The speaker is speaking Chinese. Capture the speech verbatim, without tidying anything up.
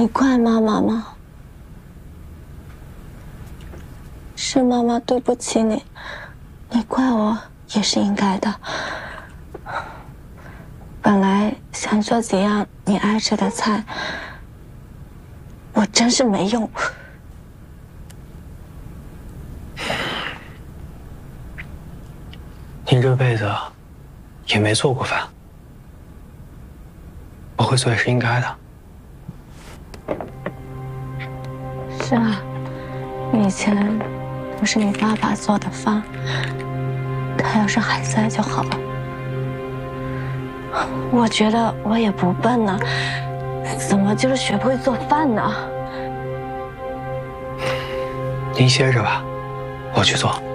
你怪妈妈吗？是妈妈对不起你，你怪我也是应该的。本来想做几样你爱吃的菜，我真是没用。 您这辈子也没做过饭，我会做也是应该的。 是啊，以前都是你爸爸做的饭，他要是还在就好了。我觉得我也不笨呢，怎么就是学不会做饭呢？ 您歇着吧，我去做。